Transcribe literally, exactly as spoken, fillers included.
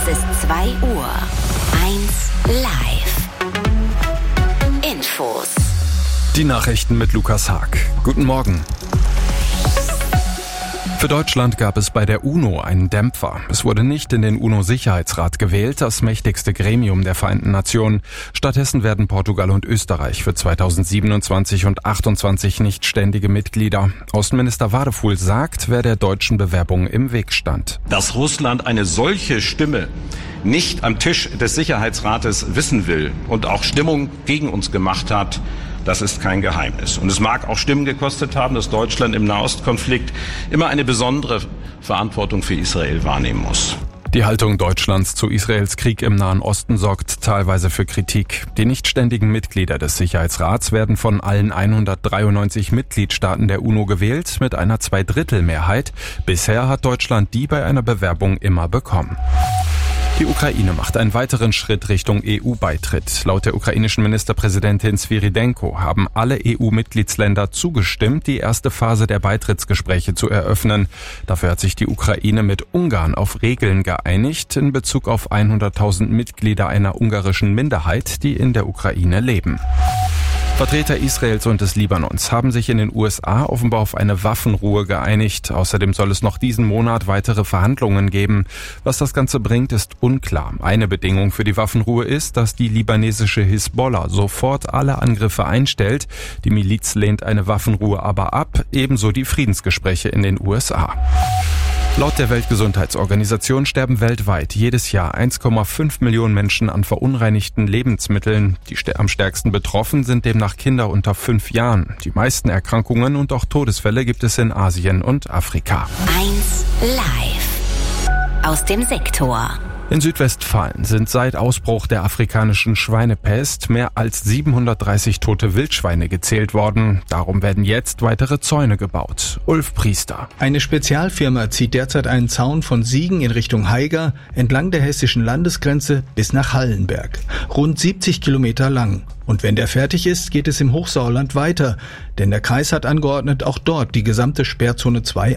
ist zwei Uhr. eins live. Infos. Die Nachrichten mit Lukas Haag. Guten Morgen. Für Deutschland gab es bei der UNO einen Dämpfer. Es wurde nicht in den UNO-Sicherheitsrat gewählt, das mächtigste Gremium der Vereinten Nationen. Stattdessen werden Portugal und Österreich für zweitausendsiebenundzwanzig und achtundzwanzig nicht ständige Mitglieder. Außenminister Wadefuhl sagt, wer der deutschen Bewerbung im Weg stand. Dass Russland eine solche Stimme nicht am Tisch des Sicherheitsrates wissen will und auch Stimmung gegen uns gemacht hat, das ist kein Geheimnis. Und es mag auch Stimmen gekostet haben, dass Deutschland im Nahostkonflikt immer eine besondere Verantwortung für Israel wahrnehmen muss. Die Haltung Deutschlands zu Israels Krieg im Nahen Osten sorgt teilweise für Kritik. Die nicht ständigen Mitglieder des Sicherheitsrats werden von allen hundertdreiundneunzig Mitgliedstaaten der UNO gewählt, mit einer Zweidrittelmehrheit. Bisher hat Deutschland die bei einer Bewerbung immer bekommen. Die Ukraine macht einen weiteren Schritt Richtung E U-Beitritt. Laut der ukrainischen Ministerpräsidentin Svyrydenko haben alle E U-Mitgliedsländer zugestimmt, die erste Phase der Beitrittsgespräche zu eröffnen. Dafür hat sich die Ukraine mit Ungarn auf Regeln geeinigt in Bezug auf hunderttausend Mitglieder einer ungarischen Minderheit, die in der Ukraine leben. Vertreter Israels und des Libanons haben sich in den U S A offenbar auf eine Waffenruhe geeinigt. Außerdem soll es noch diesen Monat weitere Verhandlungen geben. Was das Ganze bringt, ist unklar. Eine Bedingung für die Waffenruhe ist, dass die libanesische Hisbollah sofort alle Angriffe einstellt. Die Miliz lehnt eine Waffenruhe aber ab, ebenso die Friedensgespräche in den U S A. Laut der Weltgesundheitsorganisation sterben weltweit jedes Jahr eins Komma fünf Millionen Menschen an verunreinigten Lebensmitteln. Die am stärksten betroffen sind demnach Kinder unter fünf Jahren. Die meisten Erkrankungen und auch Todesfälle gibt es in Asien und Afrika. eins live. Aus dem Sektor. In Südwestfalen sind seit Ausbruch der afrikanischen Schweinepest mehr als siebenhundertdreißig tote Wildschweine gezählt worden. Darum werden jetzt weitere Zäune gebaut. Ulf Priester. Eine Spezialfirma zieht derzeit einen Zaun von Siegen in Richtung Haiger entlang der hessischen Landesgrenze bis nach Hallenberg. Rund siebzig Kilometer lang. Und wenn der fertig ist, geht es im Hochsauerland weiter. Denn der Kreis hat angeordnet, auch dort die gesamte Sperrzone zwei